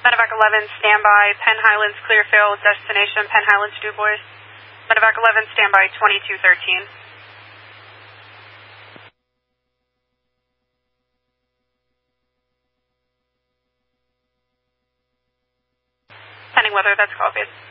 Medevac 11, standby, Penn Highlands, Clearfield, destination Penn Highlands, Du Bois. Medevac 11, standby, 2213. Pending weather, that's copied.